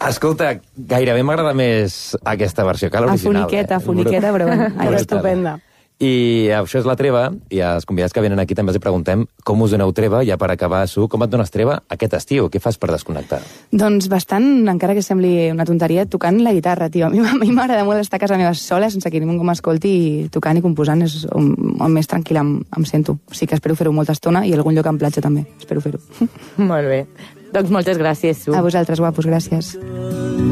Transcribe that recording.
Escolta, gairebé m'agrada més aquesta versió que l'original. Foniqueta, però bueno, és estupenda. I això és la treva, i als convidats que venen aquí també els preguntem com us doneu treva, ja per acabar, Su, com et dones treva aquest estiu? Què fas per desconnectar? Doncs bastant, encara que sembli una tonteria, tocant la guitarra, tio. A mi m'agrada molt estar a casa meva sola, sense que ningú m'escolti, i tocant i composant és on més tranquil·la em sento. O sigui que espero fer-ho molta estona, i algun lloc en platja també, espero fer-ho. Molt bé. Doncs moltes gràcies, Su. A vosaltres, guapos, gràcies.